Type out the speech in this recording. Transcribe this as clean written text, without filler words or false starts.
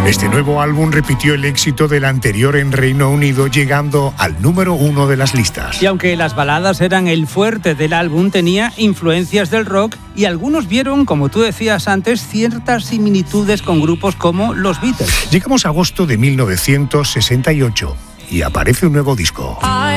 Este nuevo álbum repitió el éxito del anterior en Reino Unido, llegando al número 1 de las listas. Y aunque las baladas eran el fuerte del álbum, tenía influencias del rock y algunos vieron, como tú decías antes, ciertas similitudes con grupos como los Beatles. Llegamos a agosto de 1968 y aparece un nuevo disco.